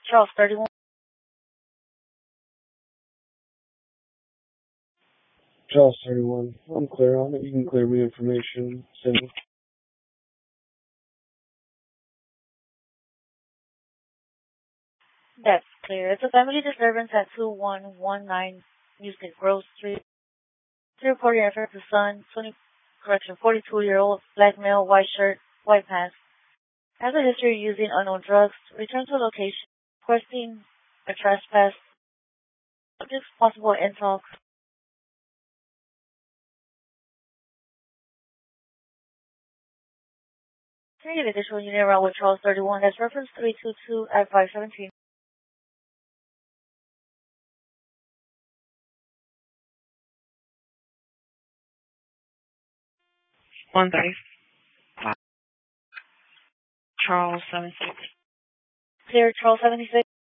Charles 31. Charles 31. I'm clear on it. You can clear me information. Send me. That's clear. It's a family disturbance at 2119 Music Grove Street. To report your effort to son, 42-year-old, black male, white shirt, white pants. Has a history of using unknown drugs. Return to location. Requesting a trespass. Subject's possible intox. Can you get additional unit around with Charles 31? That's reference 322 at 517. One thirty. Charles 76. Clear, Charles 76.